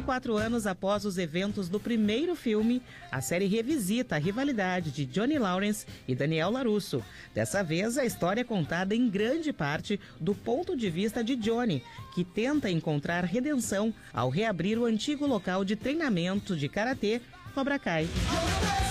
34 anos após os eventos do primeiro filme, a série revisita a rivalidade de Johnny Lawrence e Daniel LaRusso. Dessa vez, a história é contada em grande parte do ponto de vista de Johnny, que tenta encontrar redenção ao reabrir o antigo local de treinamento de karatê Cobra Kai.